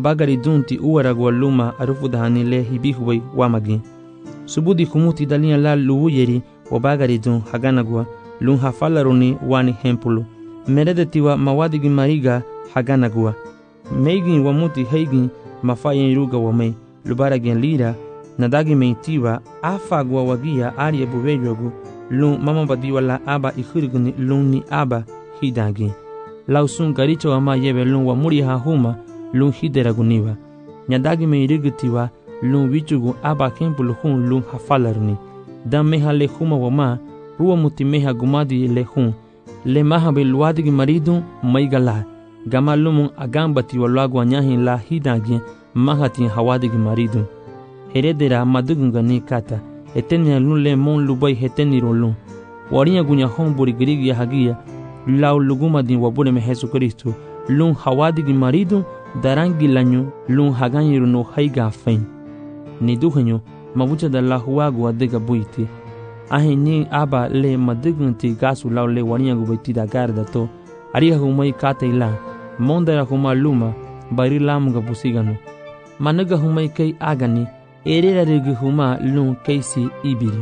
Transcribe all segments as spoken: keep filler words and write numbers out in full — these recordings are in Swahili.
bagari dunti uwaragwa luma arufu dahani le hibihuwai wamagi. Subudi kumuti dalia la luwuyeri wa bagari dun haganagwa lun hafalaruni wani hempulu. Meredetiwa mawadigi mariga haganagwa. Meigin wamuti heigin mafayen ruga wamei lubaragin lira nadagi meitiwa afagwa wagia arie buwejogu lun mama badiwa la aba ikhirguni lun ni aba hidagi. Lausun garicho ama yebe lun wa muri ha huma lun hideraguniwa. Nyadagi meirigitiwa lun wichugu aba kempulu hun lun hafalaruni. Dan meha le huma wama ruwa muti meha gumadi le hun. Le maha be luadigi maridun maigala. Gama lumun agambati wa luagu anyahin la hidagi mahati hawadigi maridun. Heredera madugunga ni kata. Etenia lun le mon lubai heteni rolun. Warinya gunya hon buri girigi hagia. Lau luguma din wabure me Jesu Kristo. Lun hawadigi maridun darangi lanyu lun haganyiru no haiga fain. Ni duhenyo mabucha da la huagu adega buiti. Ahin ni aba le madugunti gasu lau le warinya gubaiti da garda to. Ariha humai kata ila. Mondara huma luma bari lamuga busigano. Managa humai kei agani. Erera rigi huma lun keisi ibiri.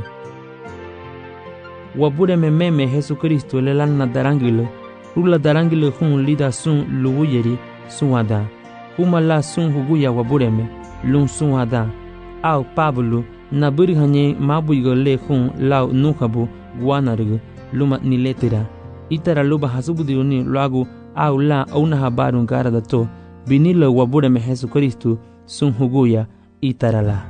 Wabure me meme Jesu Kristo le lana darangilo. Rula darangilo hun lida sun luwuyeri sun ada. Huma la sun huguya wabure me lun sun ada. Au Pablo na buri hanye mabuigo le hun lau nukabu guanarigo luma ni letera. Itara luba hasubudi uni luagu au la una habaru gara da to. Binilo wabure me Jesu Kristo sun huguya itara la.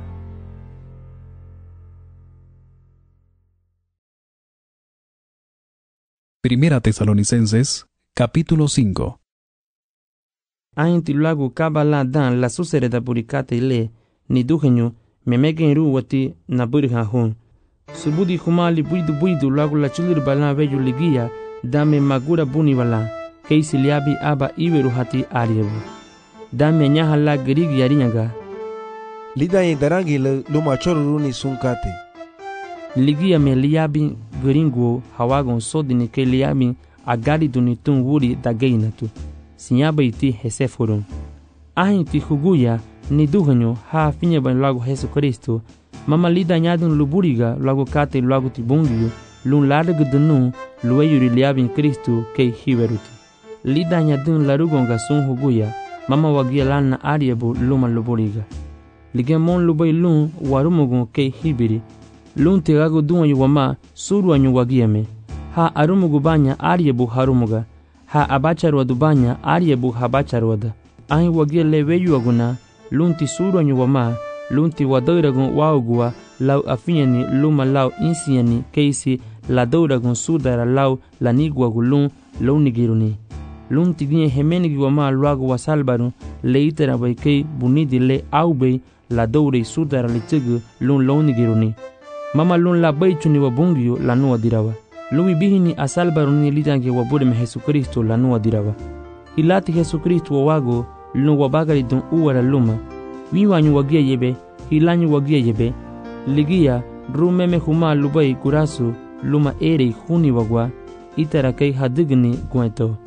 Primera Tesalonicenses, capítulo cinco. Ainti luagu kabala dan la susereda burikate le ni duhenyo memegen ruwati na burha hun. Subudi humali buidu buidu luagu la chulir bala veju ligia dame magura buni bala keisi liabi aba iweru hati ariebu. Dame nyaha la gerigi yarinyaga. Lida ye darangi le luma choruruni sunkate. Ligia me liabi geringuo hawagon sodini ke liabi agari dunitun wuri dageinatu. Sinyaba iti hesefurun. Ahin ti huguya ni duhanyo ha finye ban lago Jesu Kristo. Mama lida nyadun luburiga lago kate lago tibungiyo. Lun larga dunu luweyuri liabin Kristo ke hiweruti. Lida nyadun larugonga sun huguya. Mama wagia lana ariebu luma luburiga. Ligemon lubay lun warumugun ke hibiri. Lun tegago duwa yuwama suru anyu wagiame. Ha arumugu banya ariebu harumuga. Ha abacharwa dubanya ariebu habacharwada. Ahi wagia leweyu aguna. Lunti suru anyu wama. Lunti wadairagun waugua. Lau afinyani luma lau insiyani keisi la dauragun sudara lau laniguagu lun launigiruni. Lunti ginye hemenigi wama luagu wasalbarun leitera baikei bunidi le aubei la daurei sudara litigu lun launigiruni. Mama lun la baichuni wabungio la nuwa dirawa. Lui bihini asalbaruni litange wabure me Jesu Kristo la nuwa dirawa. Hilati Jesu Kristo wawago lun wabagari dun uwara luma. Wiwanyu wagia yebe, hilanyu wagia yebe. Ligia rumeme huma lubai gurasu luma erei huni wagwa. Itara kei hadigni gueto.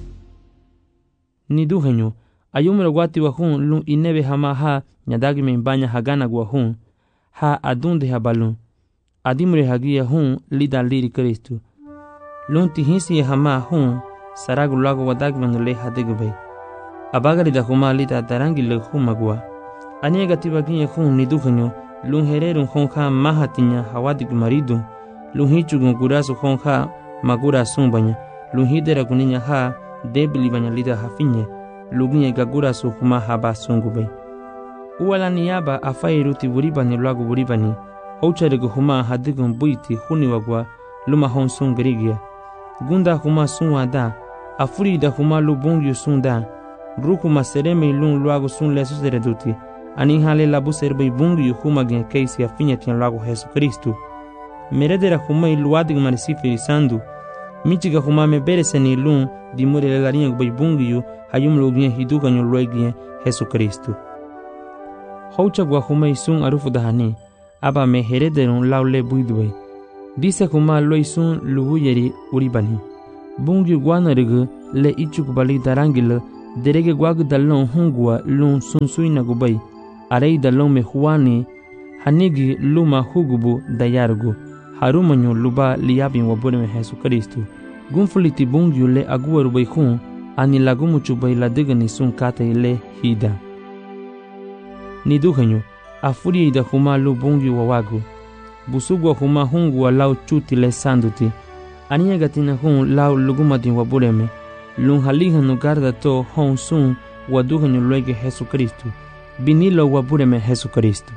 Ni duhenyo, ayumra wati wa hun lun inebe hama ha nyadagi me mbanya hagana gwa hun. Ha adunde habalun. Adimre hagia hun lida liri Kristo. Lun tihinsi hama hun saragu lago wadagman le hadigubay. Abagari da huma lida darangi le humagwa. Aniega tibaginya hun ni duhenyo lun hererun hun ha mahatinya hawadig maridun. Lun hichugun gurasu hun ha magura sumbanya. Lun hidera guninya ha debili banya lida hafinye. Luginye gagura su huma haba sungubay. Uwala niyaba afairuti buribani luagu buribani. Houcharegu huma hadigun buiti huni wagwa luma hon sun gerigia. Gunda huma sun wada. Afurida huma lubungyu sun da. Rukuma sereme lun luagu sun lesu sereduti. Ani hale labu serbe bungyu huma gen keisi afinya tian luagu Jesu Kristo. Meredera huma iluadig marisifiri sandu. Michiga huma mebereseni lun dimure lelarinha gubay bungyu hayum lugien hiduga nyo luegien Jesu Kristo. Houchagwa huma isun arufu dahani. Aba me herederun laule buidwe. Dise huma loisun luwuyeri uribani. Bungi guanarigu le ichukubali darangile derege guagu dalon hungua lun sunsuina gubay arei dalon me huani hanigi luma hugubu dayargu harumanyo luba liyabin wabureme Jesu Kristu gunfuliti bungyu le aguaru bay hun ani lagumuchu bay ladigani sun kata ile hida ni duhanyo afuri ida huma lu bungyu wawagu busugwa huma hungua lau chuti le sanduti ania gatina hun lau lugumadin wabureme lun halihanu garda to hon sun waduhanyo luege Jesu Kristu binilo wabureme Jesu Kristu.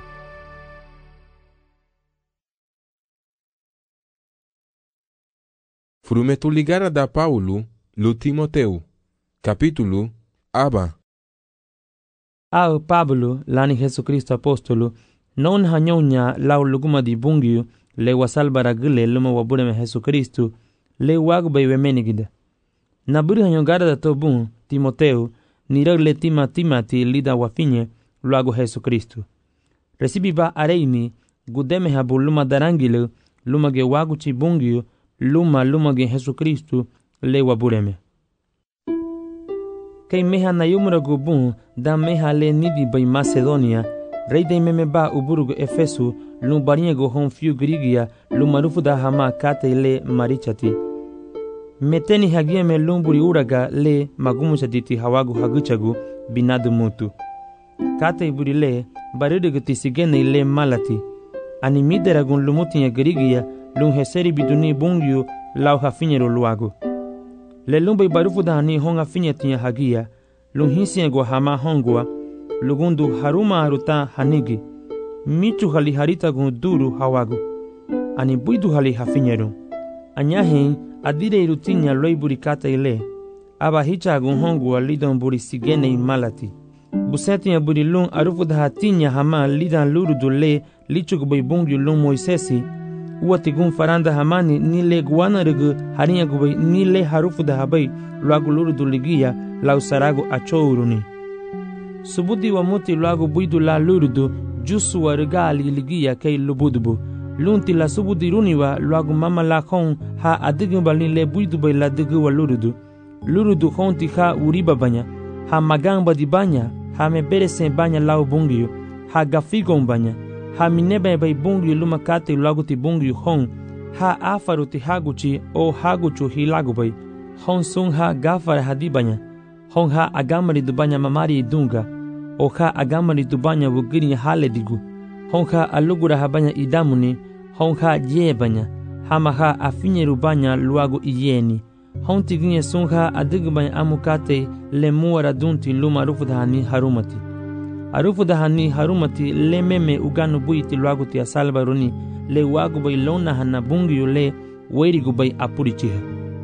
Frumetul ligarea da Paulo lu Timoteu. Capítulo Aba. Ao Pablo lani Jesu Kristo apostolo non hanyonya lau luguma di bungiu le wasalbara gile luma wabureme Jesu Kristu le wagu bay wemenigida. Naburi hanyongara da to bun Timoteu nirag le tima timati lida wafinye luagu Jesu Kristu. Recibi ba areimi gudeme habu luma darangile luma ge wagu chi bungiu luma luma ge Jesu Kristu le wabureme. Kei meha na yumura gubun da meha le nidi bay Macedonia rei de meme ba uburugu Efesu lum bariego hon fiu grigia lum marufu da hama kate le marichati. Meteni hagia me lumburi uraga le magumuchaditi hawagu haguchagu binadu mutu. Kate iburi le baridugu tisigene le malati. Ani mideragun lumutinha grigia lum heseri biduni bungyu lau hafinyero luagu. Le lumbai barufu da hani hon afinyatinha hagia lum hinsiego hama hongua lugundu haruma haruta hanigi michu hali harita gun duru hawagu ani buidu hali hafinyeru anyahin adire irutinya loiburi kata ile aba hicha gun hongu lidon buri sigene malati busetinya buri lun arufu da hatinya hama lidan lurudu le lichuk bai bungu lun Moisesi uati gun faranda hamani nile guana rugu harinya gubai nile harufu da habai luagu lurudu ligia lau saragu achouruni subudi wa muti luagu buidu la lurudu jusu wa regali ligia kei lubudubu lunti la subudi runiwa luagu mama la khon ha adigu balin le buidu bai la digu wa lurudu lurudu khonti ha uriba banya ha magamba di banya ha mebere sen banya lau bungiyo ha gafigon banya ha minebe bai bungiyo luma kate luagu ti bungiyo hon ha afaru ti haguchi o haguchu hilagu bai hon sun ha gafara hadi banya hon ha agamari du banya mamari dunga o ha agamari du banya wugiri hale digu hon ha alugura ha banya idamuni hon ha ye banya hama ha afinyeru banya luagu iyeni hon tiginye sun ha adigu banya amukate le muara dunti luma rufu dahani harumati arufu dahani harumati le meme uganu buiti luagu ti asalbaruni le wagu bai lona hana bungiyo le weirigu bai apurichiha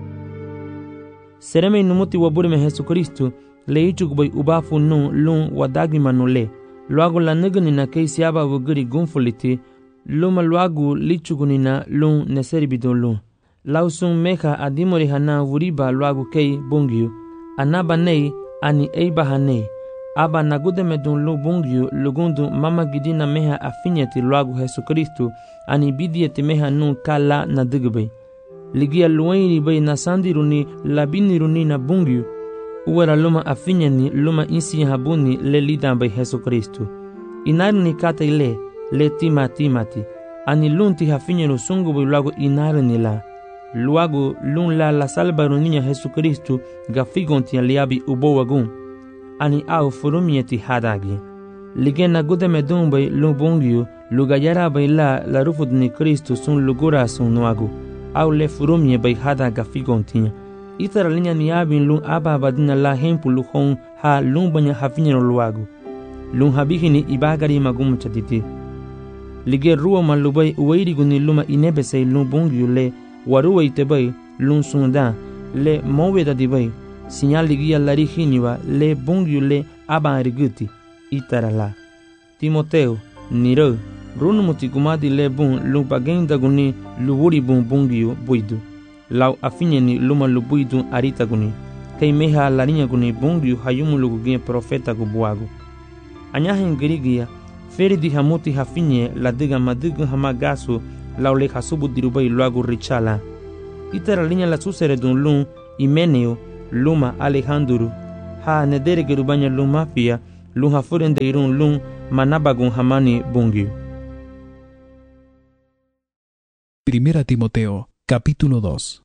sereme numuti wabureme Jesu Kristu le ichuk bai ubafu nu lun wadagimanu le luagu la nigani kei siaba wugiri gunfuliti luma luagu lichugunina lun neseribidon lun lausun meha adimori hana wuriba luagu kei bungiyu anaba nei ani eiba hanei aba nagudeme dun lu bungiyu lugundu mama gidina meha afinyeti luagu Jesu Kristu ani bidieti meha nu kala na digbai ligia luwaini bai na sandiruni labiniruni na bungiyu uwara luma afinyani luma insi habuni le lidan bai Jesu Kristu inarini kata ile le tima timati ani lunti hafinyeru sungu bai luagu inarini la luagu lun la la salbaruninya Jesu Kristu gafigonti aliabi ubo wagun ani au furumieti hadagi ligena gudeme dun bai lu bungiyu lugayara bai la la rufudni Kristu sun lugura sun nuagu au le furumie bai hada gafigontinya itara linya ni abin lun aba badina la hempu luhon ha lun banya hafinyero luagu lun habihini ibagari magum chatiti lige ruwa malubai uwairi guni luma inebesei lun bungiyu le waruwa itebai lun sunda le moweda dibai sinyal ligia larihiniwa le bungiyu le aba ariguti itara la Timoteu niro runumuti gumadi le bun lun bagenda guni luwuri bun bungiyu buidu lau afinyeni luma lubuidu arita guni kei meha larinya guni bungiyu hayumu lugugie profeta gubuagu anyahen girigia feri di hamuti hafinye la diga madigu hamagasu lau le hasubu dirubai luagu richala itara linya la susere dun lun Imeneo luma Alejandro ha nedere gerubanya lung mafia lung hafuren de irun lung manabagun hamani bungiu. Primera Timoteo, capítulo dos.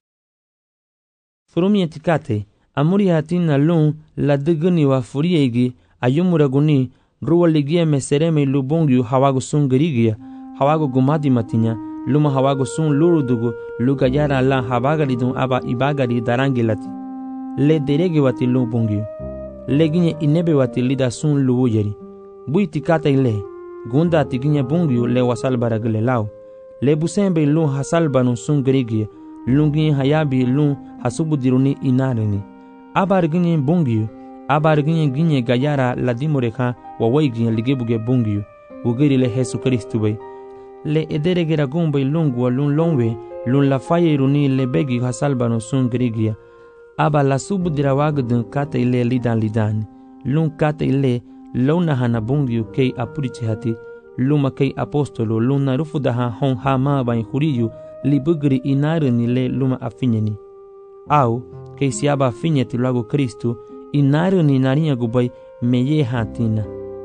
Furumi etikate, amuri hatina lung la degani wa furiegi ayumuraguni ruwa ligia mesereme lubongiu hawago sun gerigia hawago gumadi matinya luma hawago sun lurudugu lugayara la habagari dun aba ibagari darangi lati le derege wati lubongiu leginye inebe wati lida sun luwujeri buiti kata ile gunda tiginye bungiu le wasal baragile lao le busembe lun hasal banu sun gerigia lungi hayabi lun hasubudiruni inareni abarginye bungiu abarginye ginye gayara ladimoreka wawaiginye ligebuge bungiu ugeri le Jesu Kristu bay le ederegera gumbay lungwa lun longwe lun la fayeruni le begi hasalbano sun gerigia aba la subudira wagdun kata ile lidan lidan lun kata ile lona hana bungiu kei apuriche hati luma kei apostolo luna rufudaha hon hama bain huriyu libugri inareni le luma afinyeni au kei siaba afinyeti lago Kristu inareni narinha gubay meye hatina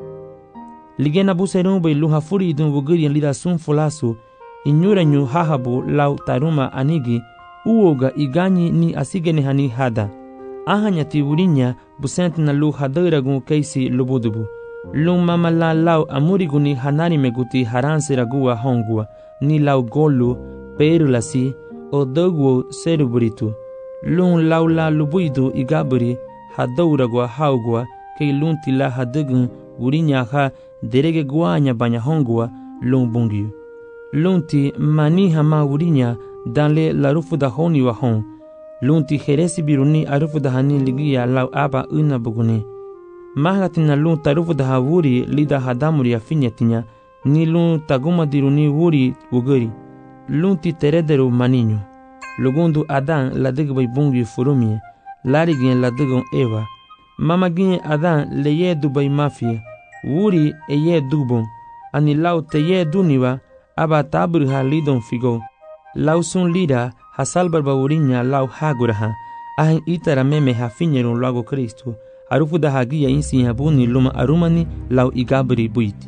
ligena buserun bay luha furi dun bugiri lida sun fulasu inyuranyu hahabu lau taruma anigi uoga igani ni asigene hani hada ahanya tiwurinya busent na lu hadaragun keisi lubudubu lum mamala lau amuriguni hanari meguti haransi ragua hongua ni lau golu perulasi odogwo seruburitu lum laula lubuidu igaburi hadauragwa haugwa kei lunti la hadagun wurinya ha derege guanya banya hongwa lumbungiu lunti mani hama wurinya danle la rufu da honi wa hon lunti heresi biruni arufu da hani ligia lau aba una buguni mahgatina lun tarufu da wuri lida hadamuri afinyatinya ni lun taguma diruni wuri wuguri lunti terederu maninyo lugundu adan la digbay bungi furumie larigien la digon eva mama gien adan leye dubay mafia wuri eye dubon ani lau teye duniwa aba tabur ha lidon figo lau sun lida hasalbar bawurinya lau haguraha ahin itara meme ha finyerun lago Kristu arufu da hagia insi habuni luma arumani lau igabri buiti.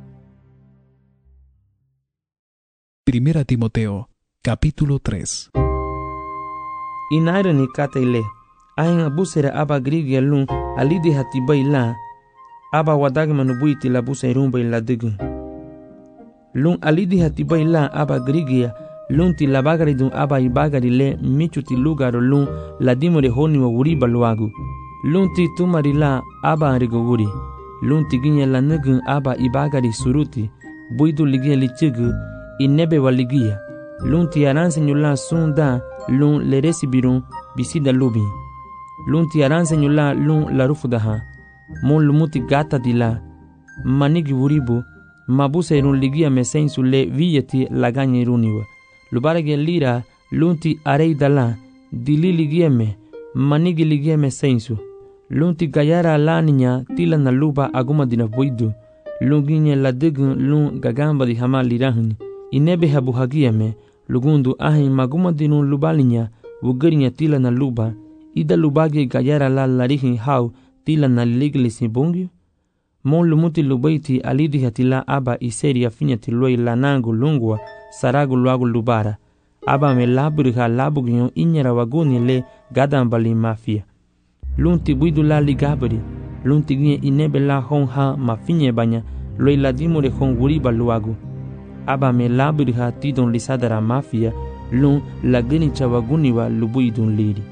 Primera Timoteo, capítulo tres. Inairani kataile ahin abusera aba grigia lun alidi hatibay la aba wadagmanu buiti la buserun bay la digun lun alidi hatibay la aba grigia lunti la bagari dun aba ibagari le michuti lugaro lun la dimore honi wa wuri balwagu lunti tumari la aba rigo wuri lunti ginya la nugun aba ibagari suruti buidu ligia lichigu inebe waligia lunti aranse nyula sunda lun le resibirun bisida lubi lunti aranse nyula lun la rufudaha mon lumuti gata dila manigi wuribu mabuse irun ligia mesensu le viyeti laganya iruniwa lubarage lira lunti arei dala dili ligieme manigi ligieme sensu lunti gayara laninya tila na luba aguma dina buidu lunginye la digun lun gagamba di hama lirahni inebe habu hagieme lugundu ahin maguma dinu lubalinya wugarinya tila na luba ida lubage gayara la larihin hau tila na liglisi bungyu mon lumuti lubaiti alidi hatila aba iseri afinyati loi lanangu lungwa saragu luagu lubara aba me laburiha labugyo inyara waguni le gadambali mafia lunti buidu la ligabri lunti ginye inebe la honha mafinye banya loi ladimure hon wuriba luagu aba me laburiha tidon lisadara mafia lun lagini chawaguniwa lubuidun liri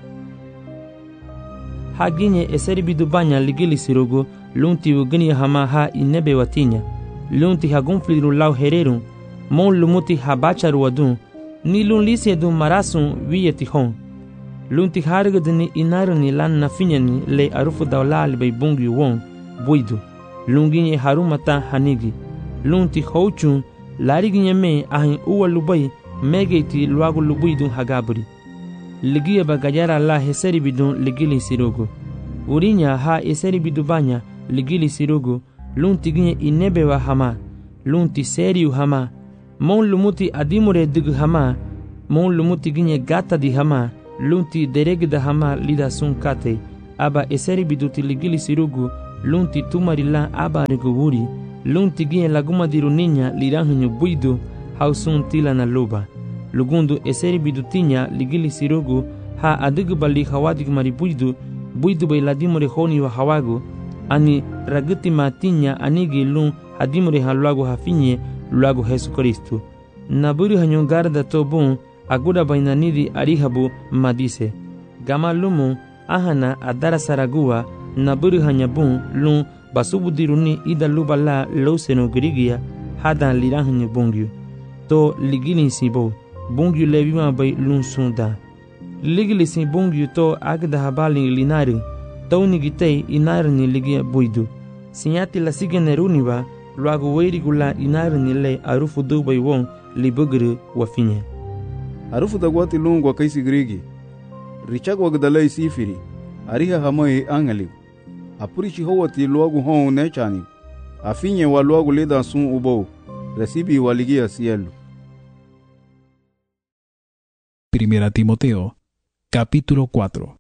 haginye eseri bidu banya ligili sirogo lunti ugini hama ha inebe watinya lunti hagunfliru lau hererun mon lumuti habacharu wadun ni lun lisi edun marasun wiyeti hon lunti hargadini inaruni lan nafinyani le arufu dawlali bay bungi won buidu lunginye harumata hanigi lunti houchun lariginye me ahin uwa lubay megeiti luagu lubuidun hagaburi ligiya bagayara la heseri bidun ligili sirogo urinya ha eseri bidubanya ligili sirogo lunti ginye inebe wa hama lunti seriu hama mon lumuti adimure dig hama mon lumuti ginye gata di hama lunti deregda hama lida sun kate aba eseri biduti ligili sirugu lunti tumarila aba reguguri lunti gie laguma diru niña liranhanyu buidu hausun tila na luba lugundu eseri bidutinya ligili sirugu ha adigu bali hawadig mari buidu buidu bay ladimore honi wa hawagu ani raguti matinya anigi lun hadimore haluagu hafinye luagu Jesu Kristu naburi hanyu garda tobun aguda bainanidi arihabu madise gama lumu ahana adara saragua naburi hanyabun lun basubudiruni ida lubala loseno grigia hada liranhanyu bungyu to ligilin sibo bungyu levima bay lun sunda ligili sin bungyu to agda habali linari tawni gitei inarni ligia buidu sinyati la sigeneruniba luagu weirigula inarni le arufu dubay won libugru wafinye arufu dagwati lungu wa kaisi grigi richag wagdalai sifiri ariha hamai angeli apurichi howati luagu hon nechani afinye wa luagu leda sun ubo recibi waligia cielo. Primera Timoteo, capítulo cuatro.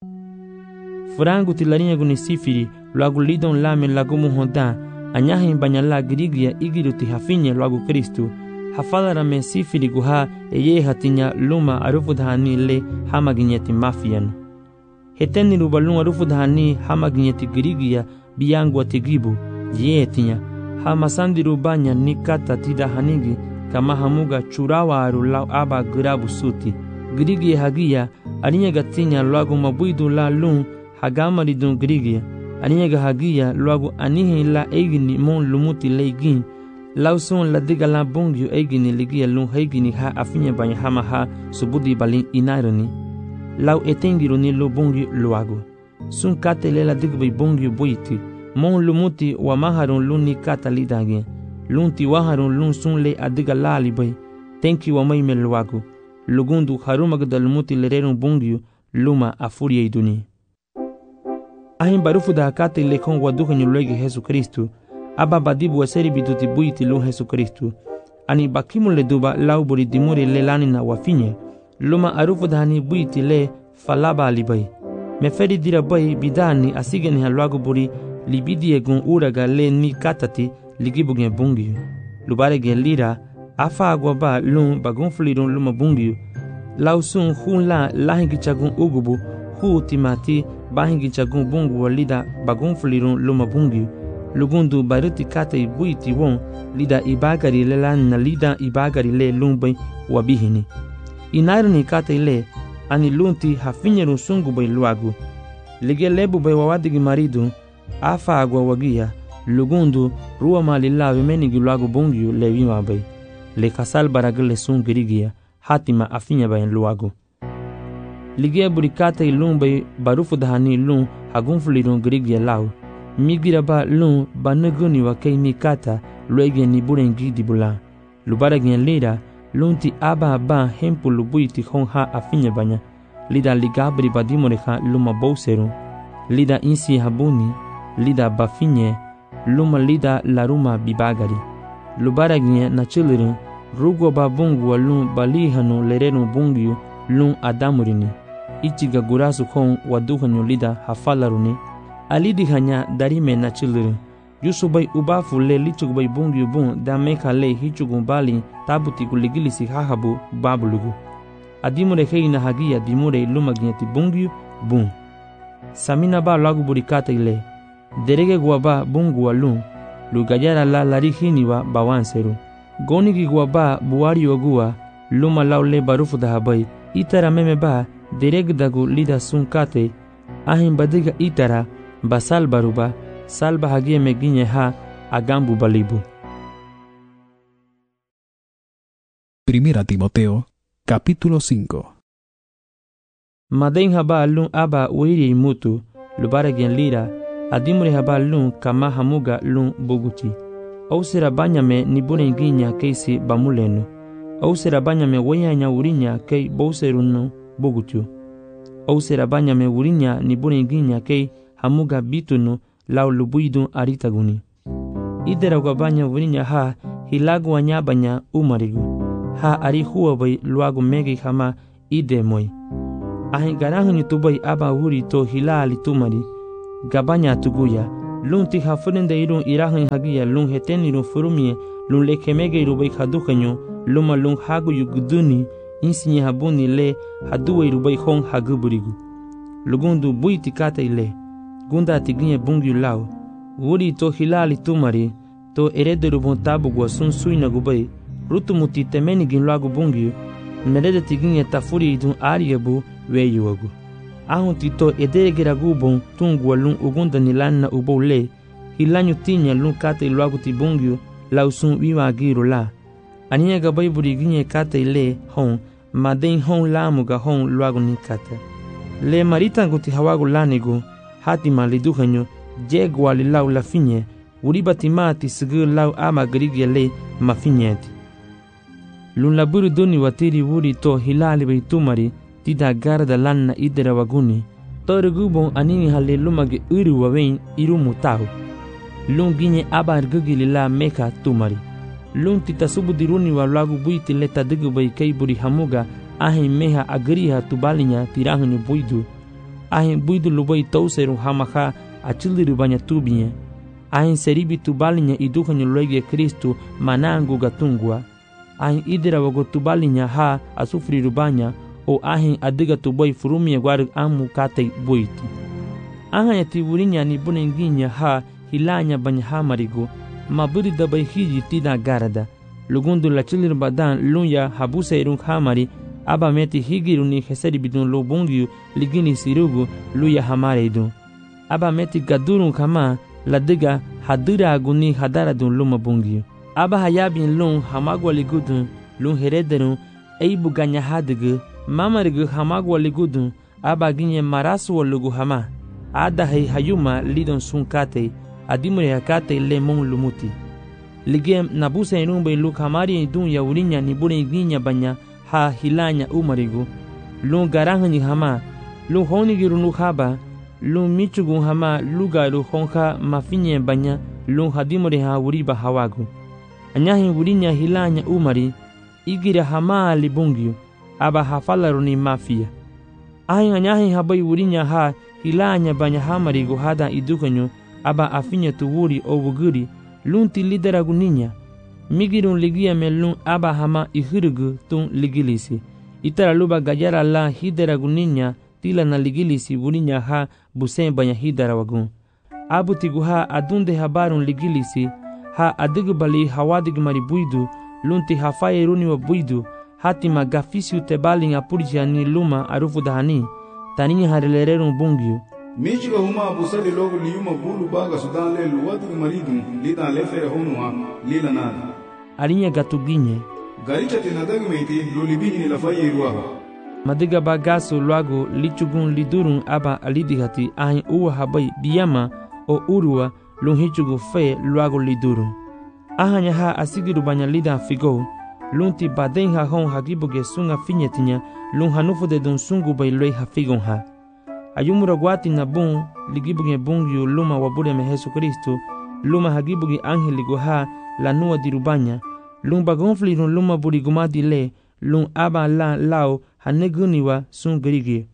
Frangu tilarinya guni sifiri luagu lidon lame lagumu honda anyahin banyala grigia igiruti hafinye luagu Kristu hafadara me sifiri guha eye hatinya luma arufu dhani le hamaginyeti mafian heteni rubalun arufu dhani hamaginyeti grigia biyangu atigibu ye tinya hamasandi rubanya nikata tida hanigi kama hamuga churawa arulau aba grabu suti grigia hagia arinya gatinya luagu mabuidu la lun hagamari dun grigia arinya hagia luagu anihi la egini mon lumuti leigin lauson la diga la bongyu egini ligia lun hegini ha afinya banya hama ha subudi balin inaroni lau etengiru ni lo bongyu luagu sun katele la diga bongyu boiti mon lumuti wa maharun lun ni kata lidage lun ti waharun lun sun le adiga lali bay tenki wa mai mel luagu lugundu harumag dal lumuti lererun bongyu luma afuria iduni ahin barufu da kata le kon waduha nyulege Jesu Kristu aba badibu waseri biduti buiti lun Jesu Kristu ani bakimu le duba lau buri dimuri le lani na wafinye luma arufu dhani buiti le falaba alibay meferi dira bay bidani asigeni haluagu buri libidi egun uraga le ni katati ligibugen bungiyu lubare gen lira afa agwa ba lun bagun flirun luma bungiyu lau sun hun la lahingi chagun ugubu hu timati bahingi chagun bungu walida bagun flirun luma bungiyu lugundu baruti kate buiti won lida ibagari le lan na lida ibagari le lumbay wabihini inarni kate le ani lunti hafinyeru sungu bay luagu lige lebu bay wawadigi maridu afa agwa wagia lugundu ruwa malila menigi luagu bungyu lewima bay le kasal baragle sun girigia hatima afinya bay luagu lige burikate lumbay barufu dahani lun hagunfulirun girigia lau migira ba lun banuguni wa kei mikata luege ni burengi dibula lubara gen lira lunti aba ba hempu lubuiti hon ha afinya banya lida ligabri badimore ha luma bouseru lida insi habuni lida bafinye luma lida laruma bibagari lubara gen na chilirin rugo ba bungu wa lun balihanu lerenu bungu lun adamurini ichiga gurasu hon waduhanyu lida hafalaruni alidi hanya darime na children yusubay ubafu le lichugubay bungi bun da meka le hichugun bali tabuti kuligilisi hahabu babulugu adimure heina hagia dimure lumagneti bungi bun samina ba lagu burikata ile derege guaba bungu walun lugayara la larihini wa bawanseru gonigi guaba buari ogua luma laule barufu dahabay itara meme ba dereg dagu lida sunkate ahin badiga itara basal baruba salba hagie meginye ha agambu balibu. Primera Timoteo, capítulo cinco. Maden haba lun aba uiri mutu lubare gen lira adimure haba lun kama hamuga lun buguti au sera banyame ni bune ginya keisi bamulenu au sera banyame weyanya urinya kei bouserunu bugutu au sera banyame urinya ni bune ginya kei hamuga bitunu lau lubuidun aritaguni idera gwabanya urinya ha hilagu wanyabanya umarigu ha ari huwa bai luagu megi hama ide moi Ahin garanganyu tubai aba wuri to hilali tumari. Gabanya tuguya. Lun ti hafurende irun irahan hagia lun heten irun furumie lun lekemege irubai hadukanyo luma lun hagu yuguduni insinye habuni le haduwe irubai hong haguburigu. Lugundu bui tikata ile. Gunda tiginye bungi lao. Wuri to hilali tumari to erederu bon tabu gwa sun suina gubai. Rutu muti temeni gin lagu bungi. Merede tiginye tafuri idun ariyabu weyuagu. Ahun tito edegera gubon tungwa lun ugunda nilana ubou le. Hilanyu tinya lun kate lagu tibungi lau sun wiwa agiru la. Aniya gabai buri ginye kate le hon. Maden hon lamu ga hon lagu nikata. Le marita guti hawagu lanigu. Hati maliduhanyo. Jegwa li lau la finye. Uriba timati sigur lau ama grigye le mafinyeti. Lun laburu duni watiri wuri to hilali bai tumari. Tida garda lanna idera waguni. Toru gubon anini hale lumage uru wawein irumu tahu. Lun ginye abar gugili la meka tumari. Lun tita subu diruni wa lagu buiti leta digu bai kei buri hamuga. Ahin meha agriha tubalinya tirahanyu buidu. Ahin buidu lubai tauseru hamaha achiliru banya tubinya. Ahin seribi tubalinya iduhanyu loige Kristu manangu gatungwa. Ahin idera wago tubalinya ha asufri rubanya. O ahin adiga tubai furumia guarug amu katei buiti. Ahanya tiburinya ni bunenginya ha hilanya banya hamarigu. Maburi dabai hiji tida garada. Lugundu la chilir badan lunya habuse irung hamari. Aba meti higiru ni heseri bidun lobungiu ligini sirugu luya hamare idun. Aba meti gadurun kama ladiga hadira aguni hadara dun luma bungiu. Aba hayabin lun hamagwa ligudun lun herederun eibu ganya hadigu. Mamarigu hamagwa ligudun aba ginye marasu lugu hama. Ada hai hayuma lidon sun kate adimure hakate le mon lumuti. Ligem nabusa inumbe luk hamari idun ya urinya nibure ginya banya ha hilanya umarigu. Lun garanganyi hama. Lun honigiru nuk haba. Lun michugun hama lugaru honka mafinye banya. Lun hadimure ha uriba hawagu. Anyahin urinya hilanya umari. Igira hama libungiu. Aba hafalaru ni mafia. Ahin anyahin habai urinya ha hilanya banya hamarigu hada idukanyo. Aba afinya tuwuri o wuguri. Lun ti lideragu ninya. Migirun ligia melun aba hama ihirugu tun ligilisi. Itara luba gajara la hideragu ninya tila na ligilisi wurinya ha busen banya hidera wagun. Abu tigu ha adunde habarun ligilisi. Ha adigu bali hawadig maribuidu. Lunti hafaye runi wa buidu. Hati magafisi utebalin apurja ni luma arufu dahani. Taninya harilererun bungiu. Michiga huma busali logo liyuma bulu baga sudan le luwatu maridun lidan lefere honua lila nada. Arinya gatuginye. Garicha tinadagu meiti lolibini ni lafaye ruaha. Madiga bagaso luago lichugun lidurun aba alidigati ahin uwa habai biyama o urua lunhichugu fe luago lidurun. Ahanya ha asigiru banya lidan figo. Lunti baden ha hon hagibuge sunga finyetinya lun hanufu de dun sungu bai loi ha figon ha. Ayumura guati na bun ligibuge bungiu luma wabure me Jesu Kristu luma hagibuge angeligo ha la nua dirubanya lun bagonfli run luma burigumadi le lun aba la lao haneguniwa sun grigi.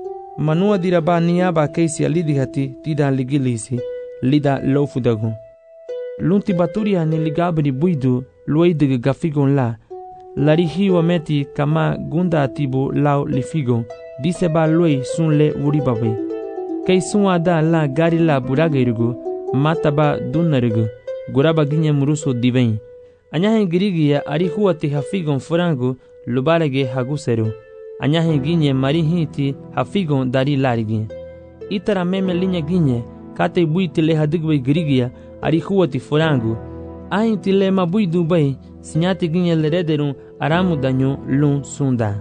Manua diraba ni aba keisi alidihati tida ligilisi lida lofudagun. Lunti baturia ni ligabri buidu luaidige gafigon la. Larihiwa meti kama gunda atibu lao lifigon. Dise ba loi sun le uribabe. Kei sun ada la gari la buragerigu. Mataba dunarigu. Guraba ginye muruso divein. Anyahen girigia arihuati hafigon furangu. Lubarege haguseru. Anyahen ginye marihiti hafigon dari larigin. Itara meme linye ginye. Kate buiti le hadigwe girigia arihuati furangu. Ahin tile mabui dubai. Sinyati ginye lerederun aramu danyo lun sunda.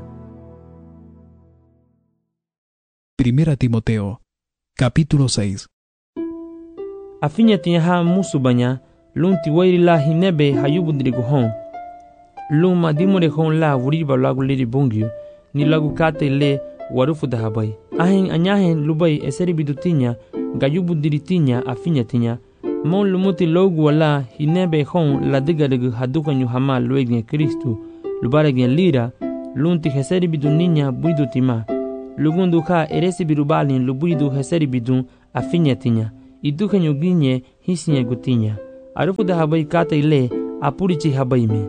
Primera Timoteo, capítulo seis. Afinya tinya ha musu banya, lun ti wairi la hinebe hayubundirigu hon. Lun madimure hon la wuriba lagu liri bungiu, ni lagu kate le warufu dahabai. Ahin anyahin lubai eseri bidutinya, gayubundiri tinya afinya tinya. Mon lumuti logu wala hinebe hon la digarigu hadukanyu hama luegin Kristu, lubaregen lira, lun ti heseri biduninya buidutima. lugundu ka eresi birubalin lubuidu heseri bidun afinya tinya iduka nyuginye hisinye gutinya arufu da habai kata ile apurichi habai me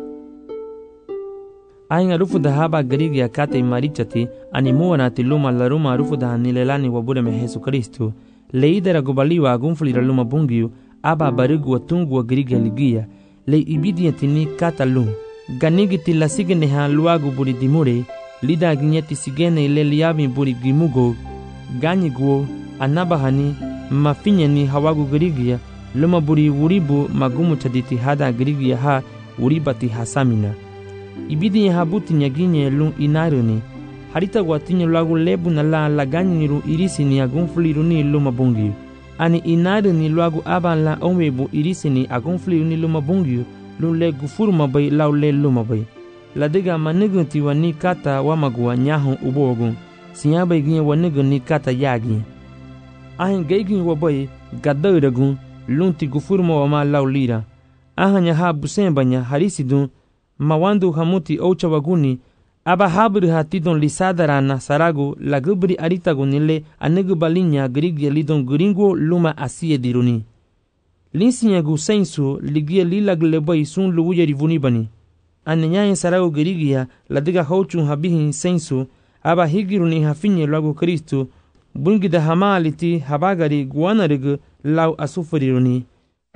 aing arufu da haba garigi ya kata imarichati animuwa na tiluma laruma arufu da hanilelani wabure me Yesu Kristo leidera gubaliwa agunfulira luma bungiu aba barigu watungu wa garigi ligia le ibidi yatini kata lum ganigi tila sigene ha luagu buri dimure lida ginyeti sigene ile liabi buri gimugo ganyi guo anabahani mafinya ni hawagu garigia luma buri wuribu magumu chaditi hada garigia ha uribati hasamina ibidi ya habuti nyaginye lun inaruni harita watinya lagu lebu na la laganyi niru irisi ni agunfuliru ni luma bungiu ani inaruni lagu aba la omebu irisi ni agunfuliru ni luma bungiu lun le gufuru mabai lau le luma bai ladiga manigunti wani kata wamagua nyahu ubogun siyabai ginye wanigun ni kata yagi ahin geigin wabai gadairagun lunti gufurma wama laulira ahanya ha busembanya harisidun mawandu hamuti oucha waguni aba habri hatidon lisadarana saragu lagubri aritagunile anegu balinya grigye lidon gringo luma asiye diruni linsinyagu sensu ligie lilaglebay sun luwuye rivuni bani anenyaye saragu grigya ladiga houchun habihin sensu aba higiruni hafinye lagu Kristo bungida hamaliti habagari guanarigu lau asufuriruni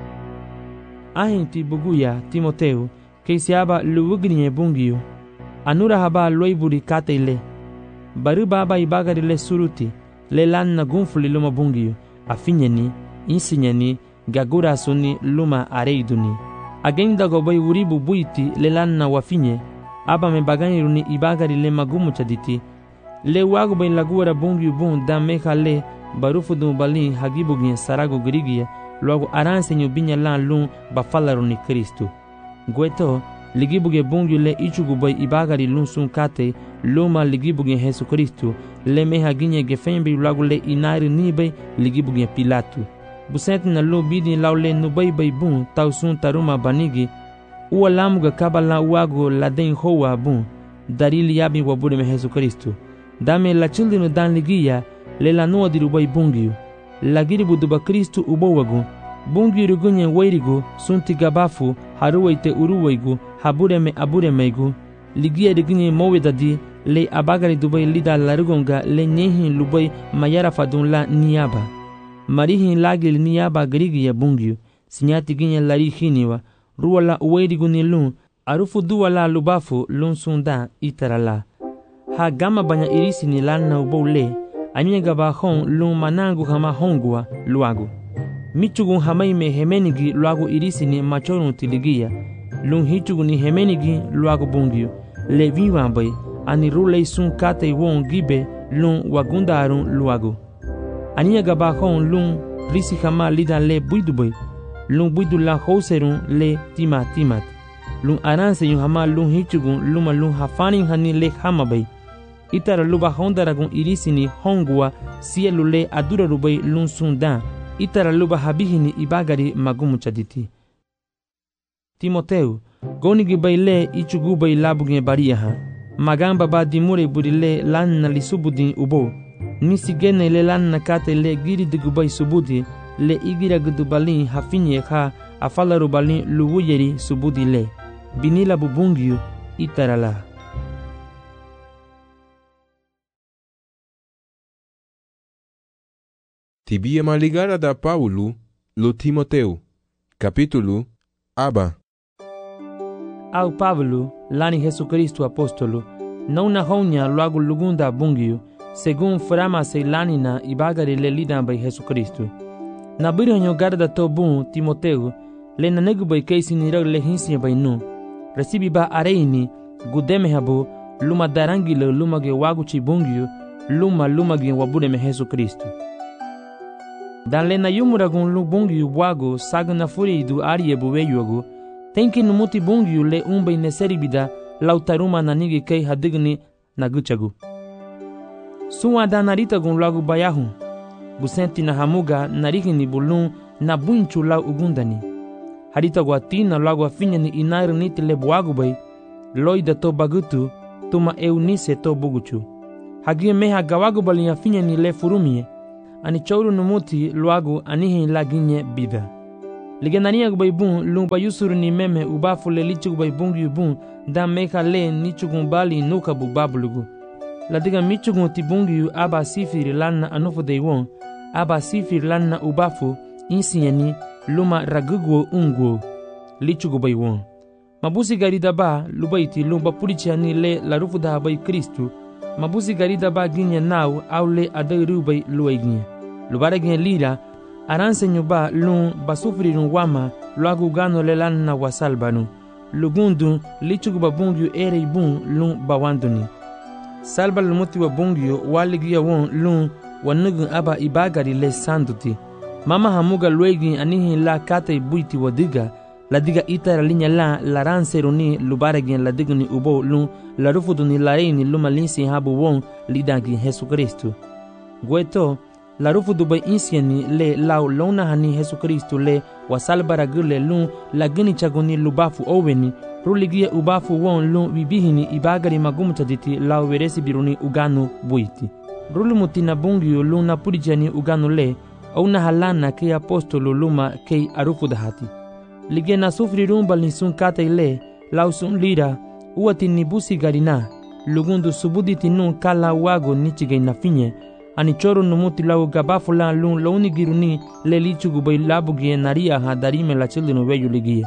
ahinti buguya Timoteu keisi aba luwugrinye bungiyo anura haba loiburi kataile bari baba ibagari le suruti le lanna gunfuli luma bungiyo afinyeni insinyeni gagura suni luma areiduni agenda gobai uribu buiti le lanna wafinye aba me bagani ibagari le magumu chaditi le wagu bai lagura bungiyo bun da meka le barufudu bali hagibugin sarago grigia logo aransenyo binya lan lun bafalaruni Kristo gweto ligibuge bungiyo le ichugubai ibagari lun sun kate luma ligibuge Yesu Kristo le meha ginye gefembi logo le inari nibai ligibuge Pilatu busenti na lo bidi laule nubai bai bun tausun taruma banigi uwa lamuga kabala wago laden hoa bun darili yabi wabure me Yesu Kristo dame la childinu dan ligia le la nuwa dirubai bungiyo lagiri buduba Kristo ubowagu bungiyo rugunye wairigu sunti gabafu haruwaite uruwaigu habureme aburemeigu ligia rigunye mowedadi le abagari dubai lida larugonga le nyehin lubai mayara fadun la niyaba marihin lagil niyaba grigiya bungiyo sinyati ginye lari hiniwa ruwa la uwairigu ni lun arufu duwa la lubafu lun sunda itarala ha gama banya irisi ni lanna ubole anyega ba hon lun manangu hama hongua luagu michugun hamaime hemenigi luagu irisi ni machorun tiligia lun hichugun ni hemenigi luagu bungiyo le viwambai ani rulei sun kate won gibe lun wagundarun luagu anyega ba hon lun risi hama lida le buidubai lun buidu la houserun le tima timat lun aranse yun hama lun hichugun luma lun hafanin hani le hamabai itara luba hondaragun irisini hongua sielu le adura rubai lun sundan itara luba habihini ibagari magumu chaditi Timoteu gonigi bai le ichugu bai labugne bariyaha magamba ba dimure burile lanna li subudin ubo nisigene le lanna kate le giri digubai subudi le igira gudubalin hafinye ha afala rubalin luwuyeri subudi le binila bubungiu itarala Tibia maligara da Paulo lo Timoteu capítulo aba au Pablo lani Yesu Kristo apostolo não na honya logo lugunda bungiu según frama se lani na ibagari le lidan by Yesu Kristo na biranyo garda to bun Timoteu le na negu by keisi ni rag le hinsi by nu recibi ba areini gudeme habo luma darangi le luma ge wagu chi bungiu luma luma ge wabude me Yesu Kristo dan le na yumuragun lu bungiu wago sagna furi du arie buweyugo tenki numuti bungiu le umbe neseribida lautaruma na nigi kei hadigni naguchagu suwa da narita gun lagu bayahu busenti na hamuga narikini bulun na bunchu lau ugundani harita guatina lagu afinya ni inair niti le buagu bay loida to bagutu tuma eunise to buguchu Hagie meha gawago bali afinya ni le furumie. Ani chauru numuti luagu anihi laginye bida. Ligenania gubaibun lumba yusuru ni meme ubafu le lichu gubaibun yubun da meka le nichugun bali nuka bubabulugu. Ladiga michugun tibungi yu aba sifiri lana anufu deiwon, aba sifiri lana ubafu insinyani luma raguguo unguo lichu gubaiwon. Mabusi garida ba lubaiti lumba purichani le larufu da habai Kristu. Mabusi garida ba ginya nau au le adai rubai luaiginya. Lubara ginya lira aranse nyuba lun basufri run wama luagu gano le lana wasalbanu. Lugundu lichu gubabungyu ere ibun lun bawanduni. Salba lumuti wa bungyo waligia won lun wanugun aba ibagari le sanduti. Mama hamuga luegi anihi la kata ibuiti wadiga. La diga itara linya la la ranseruni lubaragin la digni ubo lun la rufuduni la reini luma linsi habu won lidagi Jesu Kristu. Gueto la rufudu bay insieni le lau lona hani Jesu Kristu le wasalbara gule lun la gini chaguni lubafu oweni ruligia ubafu won lun wibihini ibagari magumutaditi lau veresi biruni uganu buiti. Rulumutina bungiyo lun na purijani uganu le au na halana ke apostolo luma ke arufudahati. Lige na sufri rumba linsun kata ile lausun lira uati nibusi garina lugundu subuditi nun kala wago nichige na finye ani choro numuti lau gabafu la lun launi giruni le lichugu bay labugie naria ha darime la childinu weyu ligie.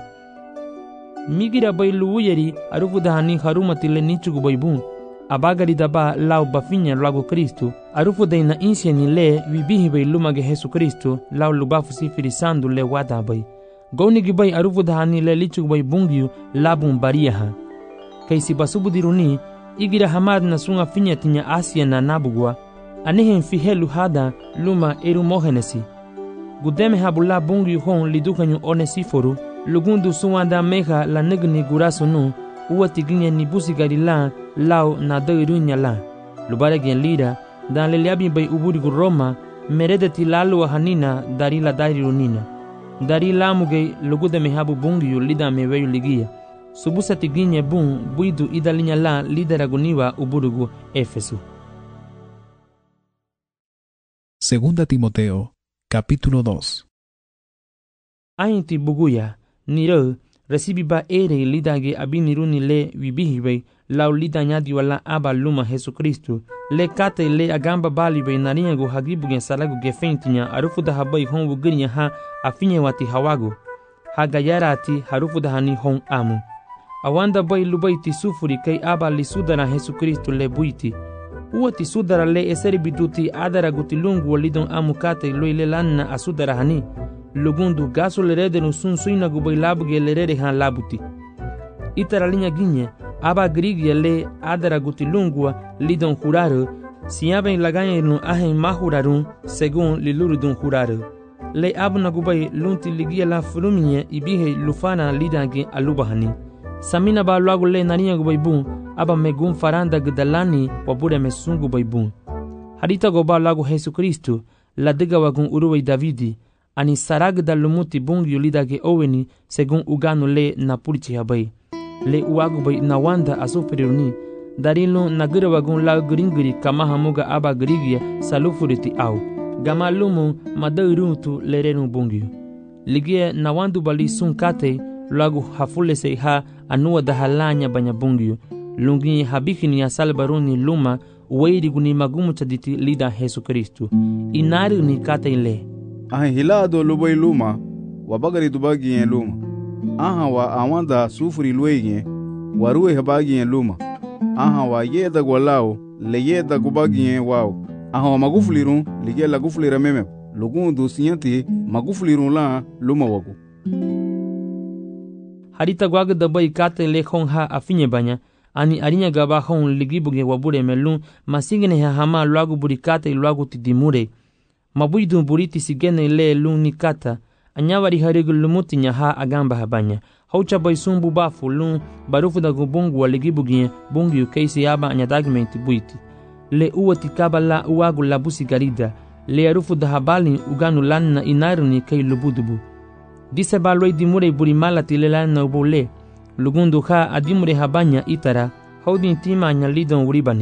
Migira bay luuyeri arufudahani harumati le nichugu bay bun abagari daba lau bafinya lago Kristu arufudai na insieni le wibihi bay lumage Jesu Kristu lau lubafu sifiri sandu le wada bay. Goni gibai arufudahani le lichu bay bungiu labun bariaha. Kaisi basubudiruni igira hamad na sunga finya tinya Asia na nabugwa anihen fihelu hada luma eru mohenesi. Gudeme habula bungiu hon lidukanyu onesiforu lugundu suwanda meha la negni gurasunu uwati ginye nibusi garila lao na dairunya la. Lubare gen lira dan leliabi bay uburigu Roma meredeti lalu hanina darila dairunina. Dari lamuge lugude mehabu bungiyu lida meweyu ligia. Subusa tiginye bun buidu idalinya la lideraguniwa uburugu Efesu. Segunda Timoteo, capítulo dos. Ainti buguya, niro, recibiba ere lidage abiniruni le wibihiwe, lau lidanyadi wala aba luma Jesu Kristu, le kate le agamba baliwe nariangu hagibugen salagu gefentinya arufuda habai hon wugirinya ha afinye wati hawagu. Hagayarati harufuda hani hon amu. Awanda bai lubaiti sufuri kai aba li sudara Jesu Kristu le buiti. Uati sudara le eseri biduti adara gutilungu walidon amu kate loile lanna asudara hani. Lugundu gaso le rede no sun suina gubai labuge le rede han labuti. Itara linya ginye aba grigia le adara gutilungua lidon juraro siaben laganye no ahen mahurarun según lilurudun juraro. Le abuna gubai lunti ligia la fruminye ibihe lufana lidange alubahani. Samina ba luagu le nariya gubai bun aba megun faranda gdalani wabure mesungu gubai bun. Harita goba luagu Jesu Kristu la diga wagun uruwei Davidi ani saragda lumuti bungi lidage oweni según uganu le napurichi habai. Le uagu bay na wanda asufriruni darilu nagira wagun la gringiri kama hamuga aba grigia salufuriti au gama lumu madairutu lerenu bungiu ligie na wandu bali sun kate lagu hafule se ha anua dahalanya banya bungiu lungi habikini ya salbaruni luma uweiri guni magumu chaditi lida Jesu Kristu inari ni kate ile aha hilado lubai luma wabagari dubagi yen luma aha wa awanda sufuri luege waruwe habagi yen luma aha wa yeda gwalao le yeda gubagi yen wao aha wa magufulirun lige la gufulira meme lugundu siyanti magufulirun la luma wagu harita gwaga dabai kate le khon ha afinye banya ani arinya gaba khon ligibuge wabure melun masingene ha hama lwagu burikate lwagu tidimure mabuidu buriti sigene le luni kata anyawari harigu lumuti nya ha agamba habanya haucha baisumbu bafu lun barufu da gubungu waligibugie bungu yukeisi yaba anyadagmenti buiti le uwati kabala uwagu labusi garida le arufu da habali uganu lanna inaruni kei lubudubu dise baloi dimure burimala tilelanna ubule lugundu ha adimure habanya itara haudin tima anya lidon uribani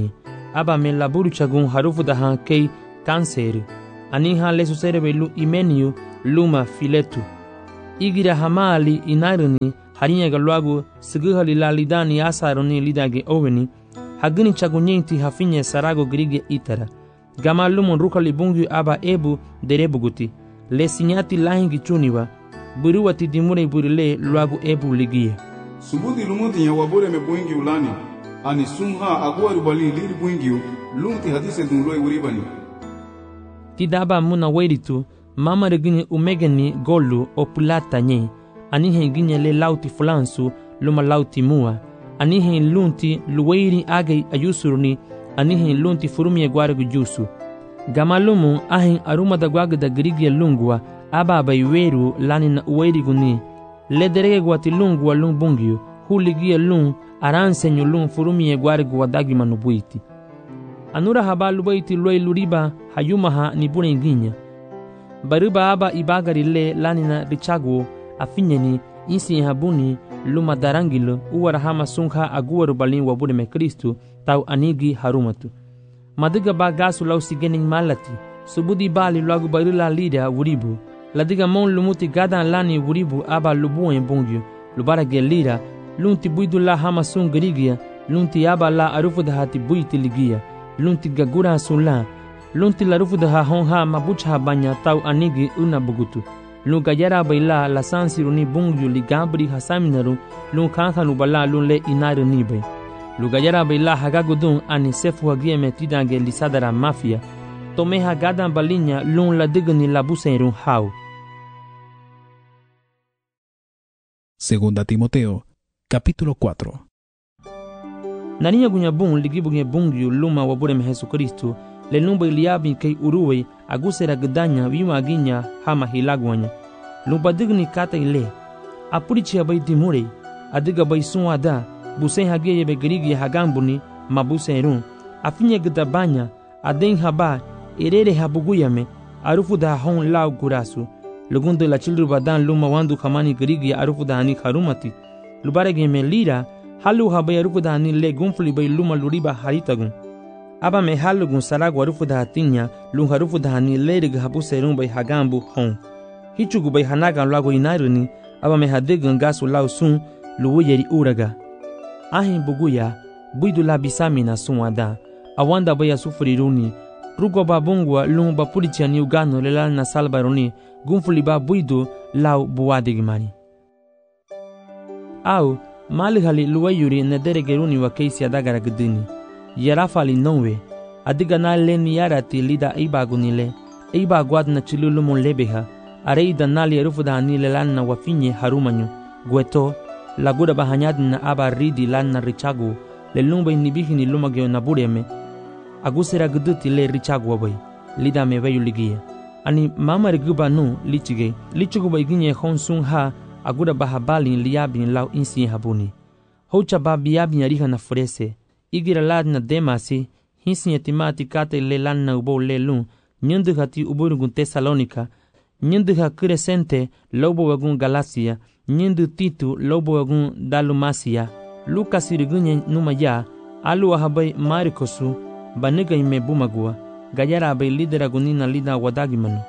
aba me laburu chagun harufu da han kei kanseru ani han le susere lu imeniu luma filetu igira hamali inaruni harinya galwagu siguhali lalidani asaroni lidage oveni hagini chagunyenti hafinye sarago grige itara gamalumon rukali bungu aba ebu derebuguti le sinyati lahingi chuniwa buruwati dimure burile lwagu ebu ligia subuti lumuti ya wabure me buingi ulani ani sumha agwaru bali liri buingi lumti hadise dunloi uribani tidaba muna weritu mama regini umegeni golu opulata nye anihe ginye le lauti fulansu luma lauti mua anihe lunti luweiri age ayusurni anihe lunti furumi egwaragu jusu gamalumu ahin aruma da gwaga da grigia lungwa aba baiweru lani na uweiri guni le derege gwati lungwa lung bungiu huligia lung aransenyo lung furumi egwaragu wadagi manubuiti anura haba lubaiti loi luriba hayumaha ni bune ginya baruba aba ibagari le lani na richagu afinyeni insi habuni luma darangilo uwara hama sungha aguwaru balin wabure me Kristu tau anigi harumatu madiga ba gasu lau sigening malati subudi bali lagu barila lida wuribu ladiga mon lumuti gadan lani wuribu aba lubu en bongyu lubara gelira lunti buidu la hama sungrigia lunti aba la arufu da hati buiti ligia lunti gagura sula lunti la rufu da honha mabucha banya tau anigi una bugutu lu gayara baila la sansiruni bungyu li gabri hasaminaru lu kankanu bala lu le inaru nibe lu gayara baila hagagudun ani sefu hagie metidange lisadara mafia tome hagadan balinya lu la digni la buseru hau. Segunda Timoteo, capítulo cuatro. Naniya gunyabun ligibuge bungyu luma wabure me Jesucristo le numba iliabi kei uruwe agusera gdanya wima ginya hama hilagwanya lumba digni kata ile apurichi abai dimure adiga bai suada busen hage be grigi hagambuni mabuserun afinye gdabanya aden haba erere habuguyame arufu da hon lau gurasu lugundo la chilru badan luma wandu kamani grigi arufu da ani harumati lubarege me lira halu habai arufu da ani le gunfli bai luma luriba haritagun aba me halugun saragu arufu da hatinya lung harufu da hani lerig habu serun bai hagambu hon hichugu bai hanagan lago inaruni aba me hadegan gasu lau sun luwu yeri uraga ahin buguya buidu la bisamina sunwada awanda bai asufriruni rugo babungwa lung bapurichi ani ugano lelal na salbaruni gunfuli ba buidu lau buwadigimani au malihali luwayuri nederegeruni wa keisi adagara gdini yarafali nonwe adiga na leni yarati lida ibagunile ibagwad na chilulumu lebeha areida nali arufu da anile lanna wafinye harumanyu gweto laguda bahanyad na aba ridi lanna richagu le lumba inibihini lumagyo na bureme agusera guduti le richagu wabai lida mewayu ligia ani mama riguba nu lichige lichugu baiginye honsun ha aguda bahabali liabin lau insi habuni hocha babiabin yariha na furese igira lad na demasi hinsi yatimati kate le lan na ubo le lun nyendu hati uburugun Tesalonika nyendu ha Crescente lobo wagun Galacia nyendu Titu lobo wagun Dalumasia Lucas irigunye numa ya alu ahabai Marikosu baniga ime bumagua gayara abai lidera gunina lida wadagimanu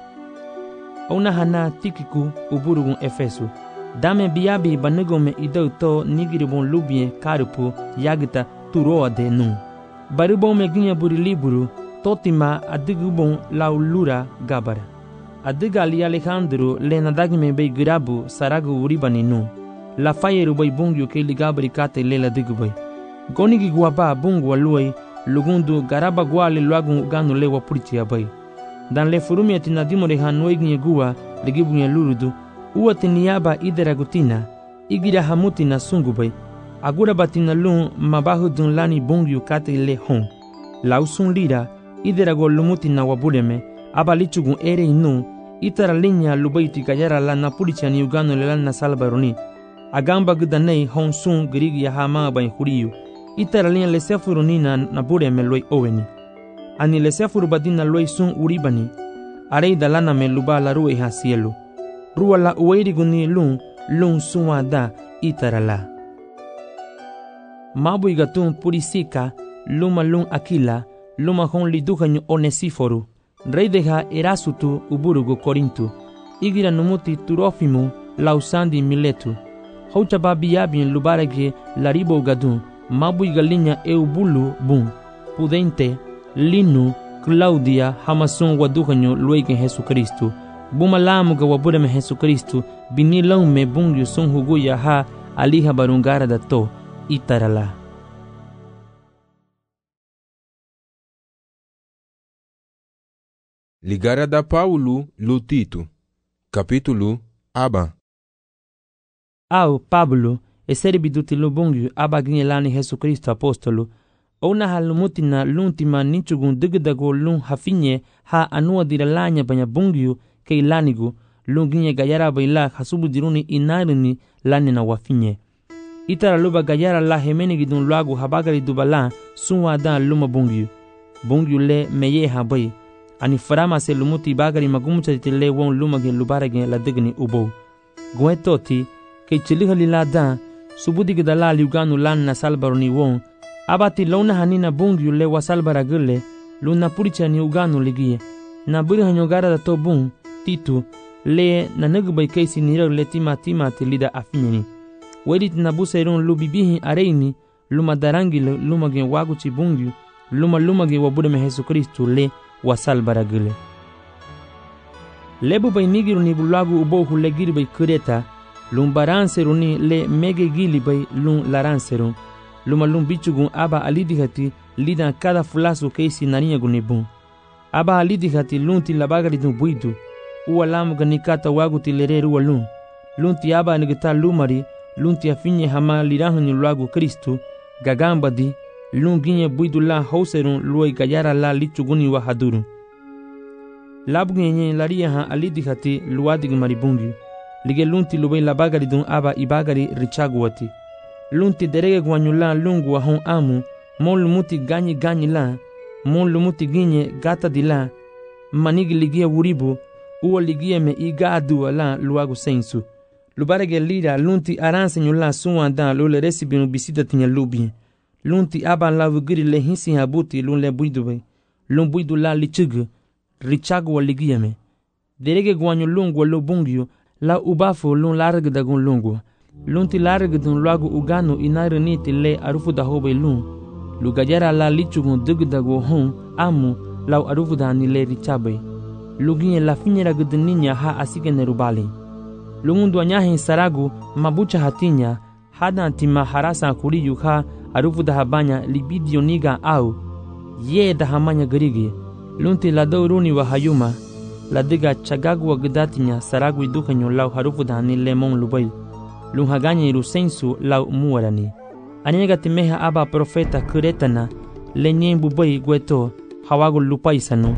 ona hana Tikiku uburugun Efesu dame biabi banigome idauto nigiribun lubie karupu yagita turoa de nu baribon me ginya buri liburu totima adigubon laulura gabara adiga ali Alejandro le nadagme be girabu saragu uribani nu la fayeru bay bungyu ke ligabri kate le la digubay gonigi guaba bungu aluai lugundu garaba gwale luagun ganu le wapuriti abay dan le furumi atina dimore hanoi ginye gua ligibunya lurudu uwa niaba idera gutina igira hamutina sungubay agura batina lun mabahu dun lani bungyu kate le hon lausun lira idera golumutina wabuleme abalichugun ere inu itara linya lubaiti kayara la napulichani ugano le lana salbaroni agamba gudanei hon sun grigi ya hama bain huriyu itara linya le sefurunina nabuleme loi oweni ani le sefuru badina loi sun uribani arei dalana me luba la ruwe ha cielo ruwa la uweiri guni lun lun sunwa da itara la mabu igatun purisika luma lun Aquila, luma hon liduhanyo Onesíforo, rey deja Erasutu uburugo Corinto, igira numuti Turófimo, lausandi Miletu, houchaba biabin lubarage laribo gadun, mabui galinha Eubulu bun, Pudente, Linu, Claudia, hamason waduhanyo luegen Jesucristo, bumalamu ga waburame Jesucristo, binilão me bungyo sun huguya ha aliha barungara da to, itarala. Ligara da Paulo lo Tito, capítulo Aba. Ao Pablo, eserbiduti lo bungyo abaginye lani Jesucristo apostolo, ona halumutina luntima ninchugun digdago lun hafinye ha anua diralanya banya bungyo kei lanigu, lunginye gayara baila hasubu diruni inarini lani na wafinye. Itara luba gayara la hemenigi dun luagu habagari dubala sunwa dan luma bungyo. Bungyo le meye habai. Ani farama se lumuti bagari magumucha tile won lumage lubarage la digni ubo. Gwe toti, kei chiliha lila dan, subudi dala liuganu lan na salbaroni won, abati lona hanina bungyo le wasalbaragule, luna puricha ni uganu ligie. Na buri hanyogara da to bung, Titu, le na nagubay kaisi nira le tima tima te lida afinyani. Wedit na busayrun lubibihi areini, luma darangi le lumage waguchi bungyo, luma lumage wabude me Jesucristo le wasalbaragule. Lebu bay nigiru ni bulagu ubo hule giri bay kureta, lum baranseru ni le mege gili bay lum laranseru, luma lum bichugun aba alidihati lida kada fulasu kaisi naniyagu ni bun. Aba alidihati lunti labagari dun buidu, uwa lamu ganikata waguti lereru wa lun, lunti aba nigita lumari, lunti afinye hama lirahu ni luagu Kristu, gagamba di, lun ginye buidu la hauserun luay gayara la lichuguni wa haduru. Labu ginye laria ha alidihati luadig maribungi, lige lunti lubay labagari dun aba ibagari richaguwati. Lunti derege guanyula lungu wa hon amu, mon lumuti ganyi ganyi la, mon lumuti ginye gata di la, manigi ligia wuribu, uwa ligia me iga adua la luagu sensu. Lubarege lida lunti aranse nyula suwa dan lule resibinu bisida tinya lubi. Lunti aba la vugiri le hinsi habuti lun le buidube. Lun buidu la lichugu, richagu wa ligia me. Derege guanyu lungu wa lubungyo, la ubafo lun larga dagun lungu. Lunti larga dun luagu ugano inariniti le arufu da hobe lun. Lugajara la lichugun dugdago hon amu lau arufu da ni le richabe. Luginye la finyera gudninya ha asige nerubali. Lungundu anyahin saragu mabucha hatinya hada antima harasa kuriyu ha arufu da habanya libidio niga au ye da hamanya gerigi. Lunti la douruni wa hayuma la diga chagagu wa gudatinya saragu idukanyo lau harufu da ni lemon lubai. Lunhaganya irusensu lau muarani. Anyega timeha aba profeta kuretana lenyen bubai gweto hawagu lupaisanu.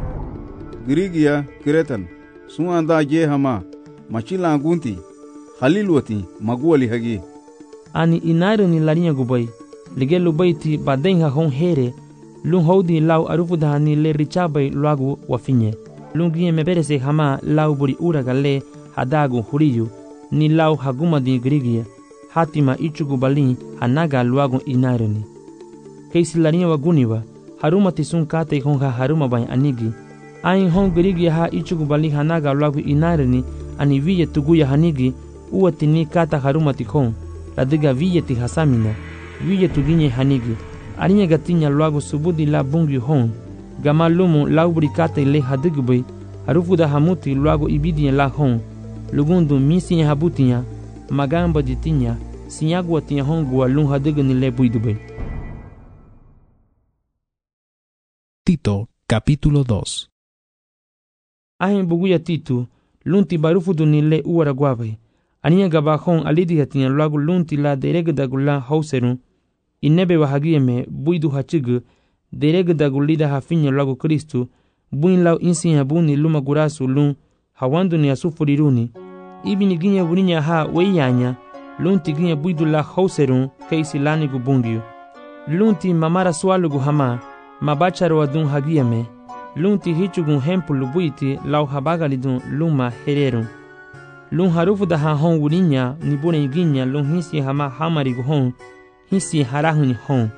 Grigia Kretan, suanda je hama, machila gunti, halilwati, maguali hagi. Ani inairu ni larinya gubai, lige lubaiti badenha hon here, lung hodi lau arufuda ni le richabai luagu wafinye. Lungie meberese hama lau buri uraga le hadagu huriyu, ni lau haguma di grigia, hatima ichugu balin hanaga luagu inairu ni. Keisi larinya waguniwa, haruma tisun kate honga haruma bay anigi, ain hon gerigi ha ichugu bali hanaga luagu inareni ani viye tuguya hanigi uwati ni kata haruma tikon la diga viye ti hasamina viye tuginye hanigi arinya gatinya luagu subudi la bungi hon gama lumu laubri kata le hadigbe harufu da hamuti luagu ibidi la hon lugundu misi habutinya magamba ditinya sinyagu atinya hon gua lun hadigni le buidube. Tito, capítulo dos. Ahin buguya Titu, lunti barufu dunile uwara guabai. Aniya gabahon alidi hatinya luagu lunti la deregdagula hauserun. Inebe wahagieme buidu hachigu, deregdagulida hafinya luagu Kristu, buin lau insin habuni luma gurasu lun, hawandu ni asufuriruni. Ibini ginya wuninya ha weyanya, lunti ginya buidu la hauserun, keisi lani gubungiu. Lunti mamara swalugu hama, mabacharo adun hagieme. Lunti hichugun hempu lubuiti lau habagali dun luma hererun. Lun harufu da ha hon wuninya ni bune ginya lun hisi hama hamari gu hon, hisi harahuni hon.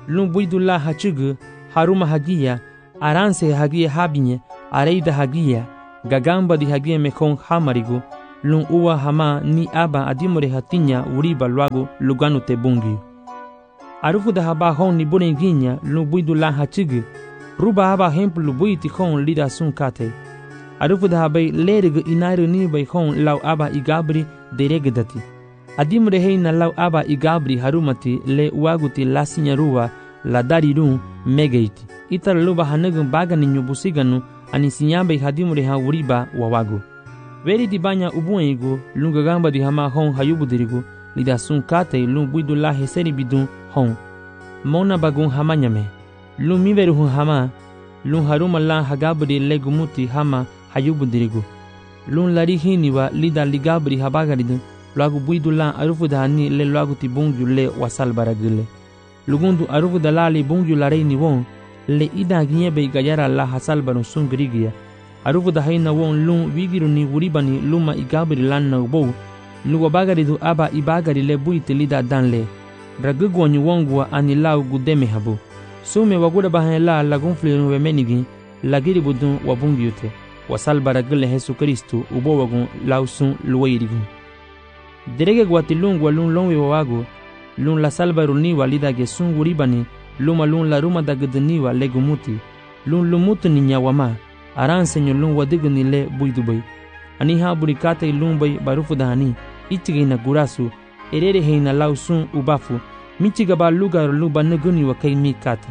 lun buidula hachugu haruma hagia aranse hagia habinye areida hagia gagamba di hagia mekon hamarigu lun uwa hama ni aba adimore hatinya uriba luago luganu te bungi arufu da haba hon ni burenginya lun buidula hachugu ruba haba hemplu buiti hon lida sun kate arufu da habai lergu inairu ni bai hon lau aba igabri deregdati adimre heina lau aba igabri harumati le uaguti lasinya ruwa la darirun megeiti itar luba hanagun bagani nyubusiganu ani sinyabai hadimre ha uriba wawagu veri di banya ubuengu lunga gamba di hama hon hayubudirigu lida sun kate lun buidula heseri bidun hon mona bagun hamanyame lun miveru hun hama lun haruma la hagabri legumuti hama hayubudirigu lun lari hiniwa lida ligabri habagaridu luagu buidula arufu da hani le luagu ti bungju le wasal baragile lugundu arufu da lali bungju la reini won le ida ginyebe gayara la hasal barun sun grigia arufu da haina won lun wigiru ni wuribani luma igabri lan na ubo luwa bagaridu aba ibagari le buiti lida danle dragugwanyu wongwa ani lau gudeme habu sume waguda bahan la lagun fliru wemenigi lagiri budun wabungyute wasal baragile Jesu Kristu ubo wagun lausun luwairigu derege gwati lungwa lun longwe wawagu lun la salbaru niwa lidage sun wuribani luma lun la ruma dagdaniwa legumuti lun lumutu ni nyawama aransenyo lun wadigni le buidubai ani ha burikate lun bai barufu dahani ichigina gurasu erere heina lausun ubafu michiga ba lugar luba neguni wa kai mikata.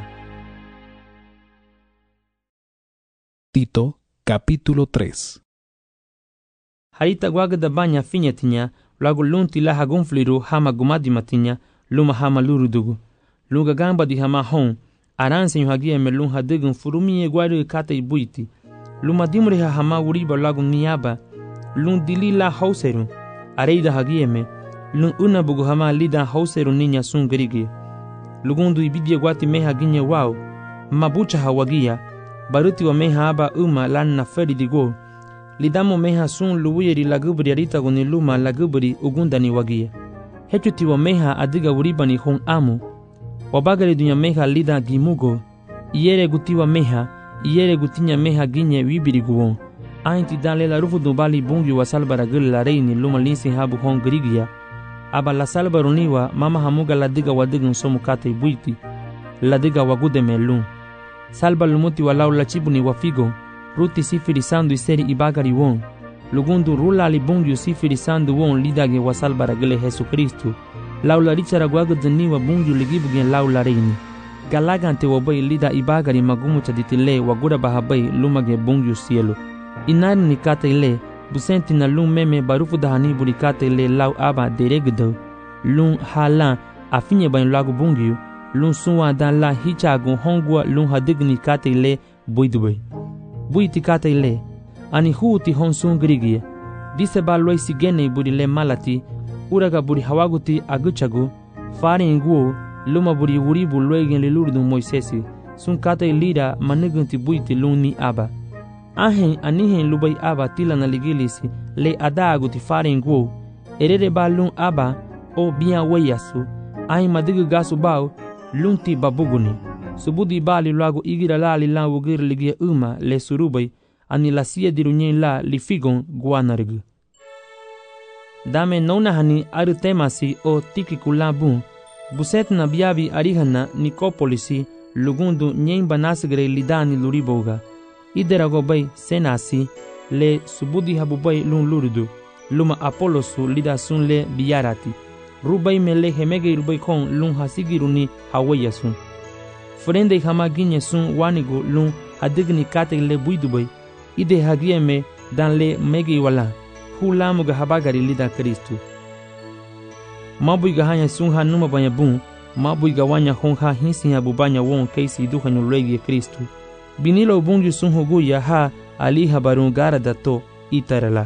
Tito capítulo tres. Harita guaga da banya finyatinya lagu lunti la hagunfliru hama gumadi matinya luma hama lurudugu lunga gamba di hama hon aranse hagia me lun hadegun furumi guaru kata ibuiti luma dimre hama uriba lagu niaba lun dilila hauseru areida hagia me lun una bugu hama lida hauseru ninya sun grigi lugundu ibidia guati meha ginya wao mabucha hawagia baruti wa meha aba uma lan na feri digo lidamo meha sun luwiri lagubri arita guni luma lagubri ugundani wagia hechuti wa meha adiga uribani hon amu wabagari dunya meha lida gimugo iere guti wa meha iere gutinya meha ginye wibiri guwon ainti dale la rufu dubali bungi wa salbara gul la reini luma linsi habu hon grigia aba la salbaruniwa mama hamuga ladiga wadigun somu kate buiti ladiga wagude melun salba lumuti walau la chibuni wafigo ruti sifiri sandu iseri ibagari won lugundu rula libungu sifiri sandu won lidage wasal baragele Jesu Kristu laula richara gwago daniwa bungu ligibugen laula reini galagante wabai lida ibagari magumu chaditile wagura bahabai lumage bungu cielo inari nikate ile busenti na lum meme barufu dahani burikate ile lau aba deregdo lum hala afinye bain lagu bungu lum suwa dan la hichagu hongwa lum hadigni kate ile buidube buiti kata ile ani huti honsun grigia dise ba loi sigene buri le malati uraga buri hawaguti aguchagu fari nguo luma buri wuri bu loi gen le lurdu moisesi sun kata ilira manigunti buiti luni aba ahen anihen lubai aba tila na ligilisi le adaguti fari nguo erere ba lun aba o biya wayasu ai madigu gasu bao lunti babuguni subudi bali luago igira la li la wugir ligia uma le surubai ani la sia dirunyen la li figon guanargu dame nona hani aru temasi o tiki kulabu buset na biabi arihana nikopolisi lugundu nyen banasgre lidani luriboga iderago bay senasi le subudi habubay lun lurdu luma apolosu lida sun le biarati rubai mele hemege rubai kon lun hasigiruni hawayasun frende hama ginye sun wanigo lun hadigni kate le buidubai ide hagieme dan le mege wala hulamu ga habagari lida Kristu mabuiga hanya sun hanuma banya bun mabuiga wanya honha hinsi habubanya won keisi duhanyo lege Kristu binilo bungi sun huguya ha ali habarun gara dato itarala.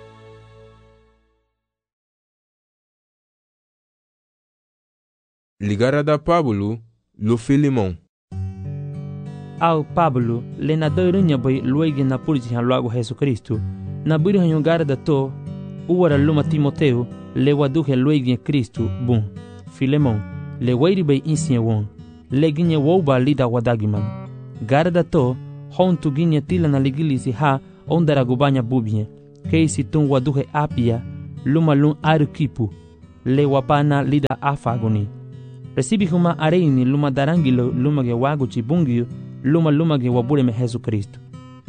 Ligara da Pablo lo Filimon. Au Pablo le na doirunya bai luigi na purji han luago Jesu Kristu na buri han gara dato uwara luma Timoteo le waduhe luigi Kristu bun Filemon le wairi bai insiye won leginye wouba lida wadagiman. Garda to, hontu ginye tila na ligilisi ha ondara gubanya bubie. Keisi tun waduhe apia, luma lun arukipu, le wapana lida afagoni. Recibi huma areini luma darangilo luma ge wagu chibungio, luma luma ge wabure me Jesu Kristo.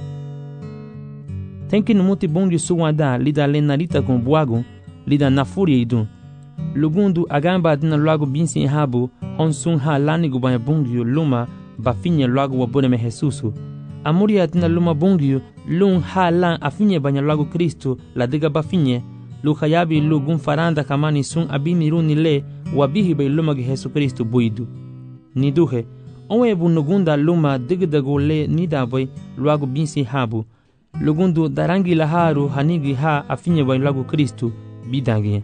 Tenki numuti bungi suwada lida lenarita con buagu, lida nafuria idun. Lugundu agamba adina luagu binsi habu, honsun ha lani gubanya bungio luma bafinye luagu wabure me Jesusu. Amuria adina luma bungio lun ha lan afinye banya luagu Kristo la diga bafinye, lu hayabi lu gun faranda kamani sun abimi runi le wabihi bay luma ge Jesu Kristo buidu. Niduhe, onwe bu nugunda luma digdago le nidabay luagu binsi habu. Lugundu darangi laharu hanigi ha afinye bay luagu Kristo bidangi.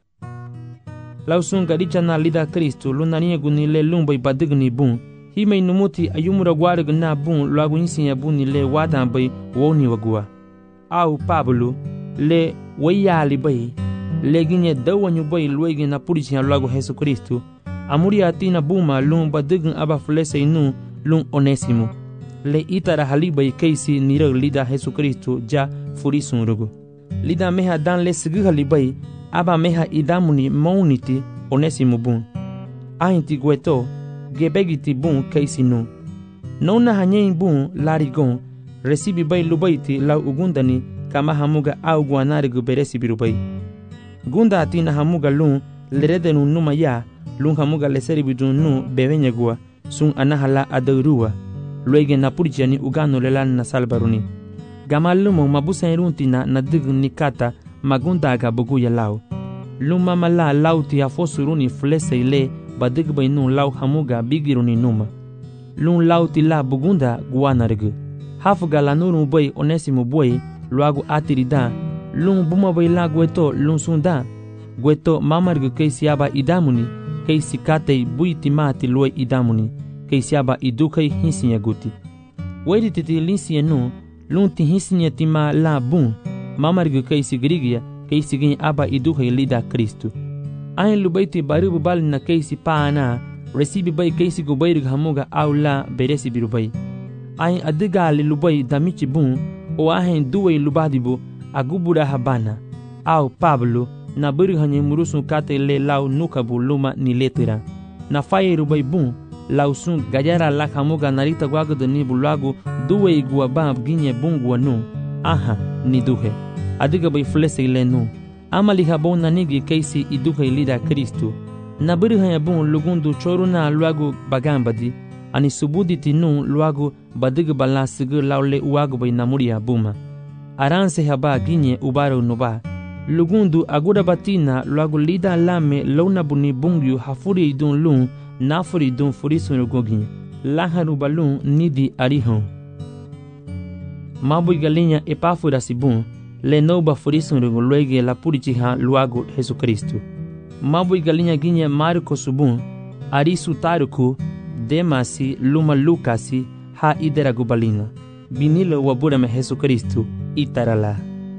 Lausun gadicha na lida Kristo lunanie guni le lumbay badigni bun. Himay numuti ayumura gwarig na bun luagu insinya buni le wadan bay woni wagua. Au Pablo le wayali bay le ginye dawanyu bay luegi na purichi luagu Jesu Kristo. Amuri atina buma lun badign aba flese inu lun Onesimo. Le itara halibay keisi nira lida Jesu Kristo ja furisun rugu. Lida meha dan le sigi halibay aba meha idamuni mauniti Onesimo bun. Ahinti gueto gebegiti bun keisi nu. Nona hanyein bun larigon recibi bay lubaiti lau ugundani kama hamuga au guanari guberesi birubay. Gunda atina hamuga lun leredenu numa ya lun hamuga leseri bidun nu bevenya gua sun anahala adurua. Luege na purjani ugano lelan na salbaruni. Gamalumo mabusa runtina na dig nikata magunda aga buguya lau. Luma mala lauti afosuruni flese ile badig bay nu lau hamuga bigiruni numa. Lun lauti la bugunda guana regu. Hafuga la nuru bay Onesimo boy luagu atirida. Lun buma bay la gueto lun sunda. Gueto mamargu keisi aba idamuni keisi katei buiti mati lue idamuni. Keisiaba idukai hinsinya guti. Wedi titi linsinya nu, lunti hinsinya tima la bun, mamargu keisi grigia, keisi gini aba idukai lida Kristo. Ayin lubaiti baribu bali na keisi paana, recibi bay keisi gubairig hamuga au la beresi birubay. Ayin adigali lubai damichi bun, o ahin duway lubadibu, agubura habana, au Pablo, na birig hanye murusun kate le lau nukabu luma ni letira. Na faye rubai bun, lausun gajara la hamuga narita guagado ni bulagu duwe igua bab ginye bungua nu. Aha, ni duhe. Adiga bay flese ile nu. Amali habon nanigi keisi iduhe lida Kristo. Nabiri hanya bun lugundu choruna luagu bagambadi. Ani subuditi nu luagu badiga bala sigur laule uagu bay namuria buma. Aranse haba ginye ubaro nuba. Lugundu agura batina luagu lida lame launa buni bungyu hafuri idun lun nafuri dun furisun gogi laharu balun nidi arihon mabu galinya epafura sibun le noba furisun luege la purichiha luago Jesu Kristo mabu galinya ginya Marko subun arisu taruku demasi luma lukasi ha idera gubalina binilo wabura me Jesu Kristo itarala.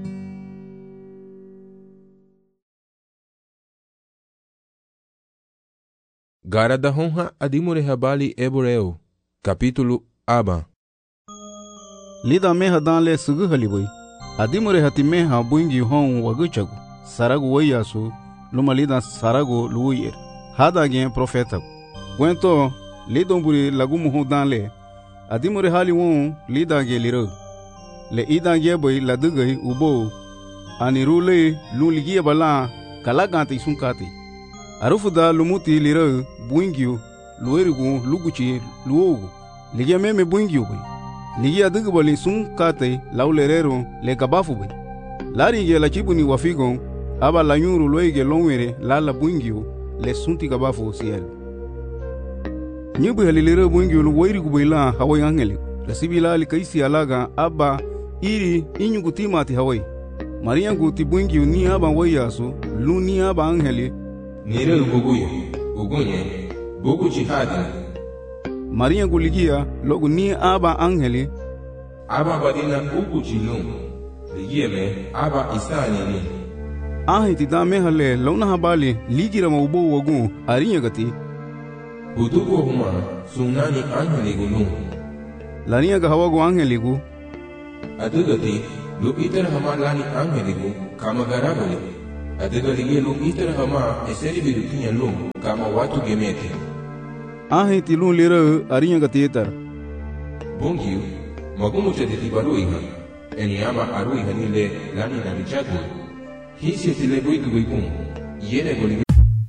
Gara da honra adimure habali eboreo. Capítulo aba. Lida meha dan le sugu halibay. Adimure hati meha buingi hon waguchagu. Saragu wayasu luma lida saragu luyer. Hada gen profeta. Gwento lidomburi lagumu hon dan le. Adimure hali won lida ge liro. Le ida ge boy ladugay ubo. Anirule luligia bala kalagante sunkati. Arufuda lumuti liro buingyu luerigu luguchi luogu ligia meme buingyu bay ligia dugbali sun kate laulerero le kabafu bay lari ge la chibuni wafigon aba la nyuru loige longwere la la buingyu le sunti kabafu siel nyubu halilero buingyu luerigu bay la hawai angeli la sibila li kaisi alaga aba iri inyugu timati hawai mariangu ti buingyu ni aba wayasu lu ni aba angeli Nire uguguye, ugunye, bugu jihadi. Maria guligia, logu ni aba angeli. Aba badina ugu jilum. Ligie me, aba isani ni. Ahi ti dame hale, launa habali, ligira ma ubo wagu, arinya gati. Butuko huma, sunani angeligu nung. Lania ka hawagu angeligu. Adugati, lu itar hama lani angeligu, kama garabali. Adugali lu itar hama eseri birutinya lung, kama watu gemete. Ahe tilun lira arinya ka tietar. Bongiu, magumucha de tibaruiha. Eniama aruiha nile lani na richagu. Hisi tile buitu buipum. Yere goli.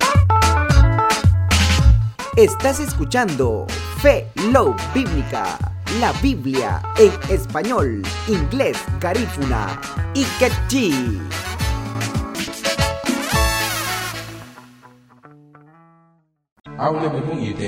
Estás escuchando Fe Love Bíblica, la Biblia en español, inglés, garífuna y quechí. Aule me pungite.